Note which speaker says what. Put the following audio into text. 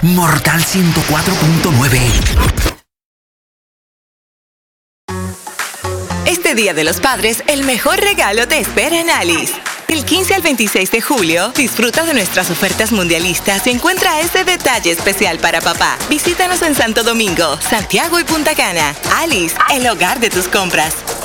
Speaker 1: Mortal 104.9.
Speaker 2: Este Día de los Padres, el mejor regalo te espera en Alice. Del 15 al 26 de julio, disfruta de nuestras ofertas mundialistas y encuentra ese detalle especial para papá. Visítanos en Santo Domingo, Santiago y Punta Cana. Alice, el hogar de tus compras.